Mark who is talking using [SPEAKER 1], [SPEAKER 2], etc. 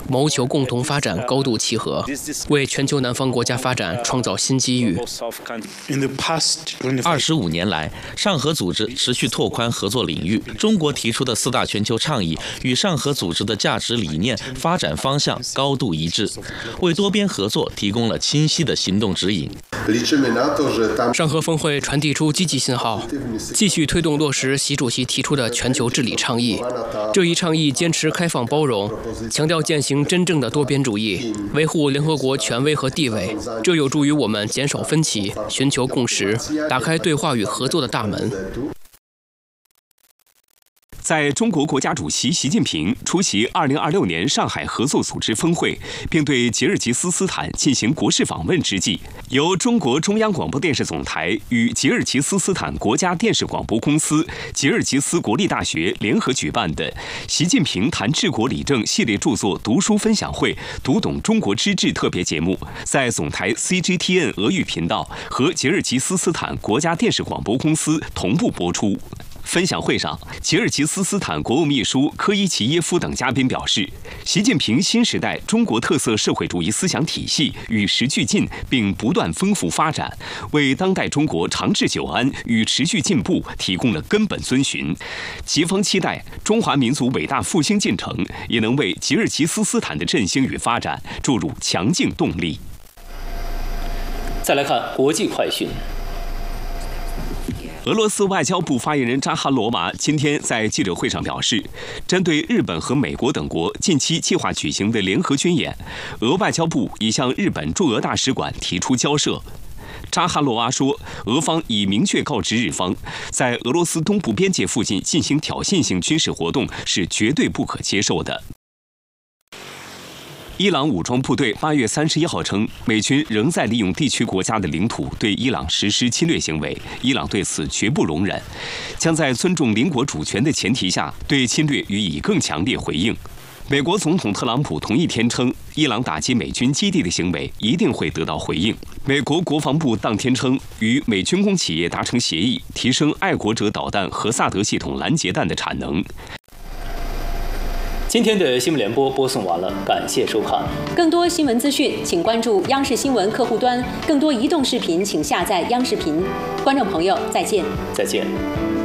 [SPEAKER 1] 谋求共同发展高度契合，为全球南方国家发展创造新机遇。
[SPEAKER 2] 25年来，上合组织持续拓宽合作领域。中国提出的4大全球倡议与上合组织的价值理念、发展方向高度一致，为多边合作提供了清晰的行动指引。
[SPEAKER 1] 上合峰会传递出积极信号，继续推动落实习主席提出的全球治理倡议。这一倡议坚持开放包容，强调践行真正的多边主义，维护联合国权威和地位。这有助于我们减少分歧，寻求共识，打开对话与合作的大门。
[SPEAKER 3] 在中国国家主席习近平出席2026年上海合作组织峰会，并对吉尔吉斯斯坦进行国事访问之际，由中国中央广播电视总台与吉尔吉斯斯坦国家电视广播公司、吉尔吉斯国立大学联合举办的习近平谈治国理政系列著作读书分享会“读懂中国之治”特别节目，在总台 CGTN 俄语频道和吉尔吉斯斯坦国家电视广播公司同步播出。分享会上，吉尔吉斯斯坦国务秘书科伊齐耶夫等嘉宾表示，习近平新时代中国特色社会主义思想体系与时俱进，并不断丰富发展，为当代中国长治久安与持续进步提供了根本遵循。吉方期待中华民族伟大复兴进程也能为吉尔吉斯斯坦的振兴与发展注入强劲动力。
[SPEAKER 4] 再来看国际快讯。
[SPEAKER 3] 俄罗斯外交部发言人扎哈罗娃今天在记者会上表示，针对日本和美国等国近期计划举行的联合军演，俄外交部已向日本驻俄大使馆提出交涉。扎哈罗娃说，俄方已明确告知日方，在俄罗斯东部边界附近进行挑衅性军事活动是绝对不可接受的。伊朗武装部队8月31号称，美军仍在利用地区国家的领土对伊朗实施侵略行为，伊朗对此绝不容忍，将在尊重邻国主权的前提下，对侵略予以更强烈回应。美国总统特朗普同一天称，伊朗打击美军基地的行为一定会得到回应。美国国防部当天称，与美军工企业达成协议，提升爱国者导弹和萨德系统拦截弹的产能。
[SPEAKER 4] 今天的新闻联播播送完了，感谢收看。
[SPEAKER 5] 更多新闻资讯，请关注央视新闻客户端；更多移动视频，请下载央视频。观众朋友，再见。
[SPEAKER 4] 再见。